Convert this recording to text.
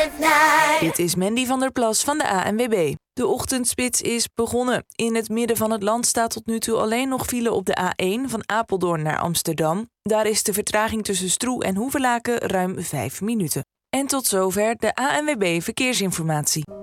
Dit is Mandy van der Plas van de ANWB. De ochtendspits is begonnen. In het midden van het land staat tot nu toe alleen nog file op de A1 van Apeldoorn naar Amsterdam. Daar is de vertraging tussen Stroe en Hoevelaken ruim 5 minuten. En tot zover de ANWB Verkeersinformatie.